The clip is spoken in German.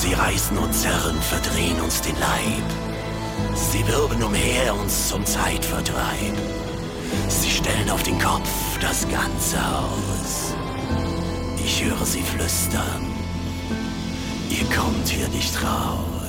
Sie reißen und zerren, verdrehen uns den Leib. Sie wirbeln umher uns zum Zeitvertreib. Sie stellen auf den Kopf das ganze Haus. Ich höre sie flüstern. Ihr kommt hier nicht raus.